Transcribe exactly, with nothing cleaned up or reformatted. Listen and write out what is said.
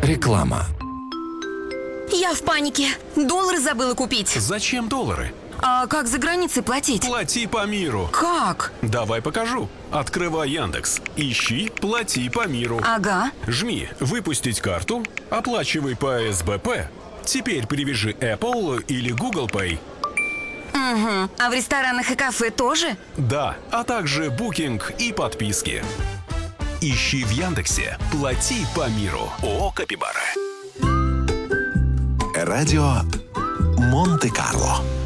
Реклама. Я в панике. Доллары забыла купить. Зачем доллары? А как за границей платить? Плати по миру. Как? Давай покажу. Открывай Яндекс. Ищи «Плати по миру». Ага. Жми «Выпустить карту», оплачивай по эс бэ пэ. Теперь привяжи Apple или Google Pay. Угу. А в ресторанах и кафе тоже? Да, а также букинг и подписки. Ищи в Яндексе «Плати по миру». ООО «Капибара». Радио Монте-Карло.